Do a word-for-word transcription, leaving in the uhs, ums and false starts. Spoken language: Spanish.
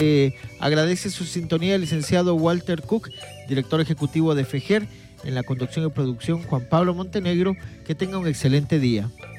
Eh, agradece su sintonía el licenciado Walter Cook, director ejecutivo de FEGER, en la conducción y producción Juan Pablo Montenegro. Que tenga un excelente día.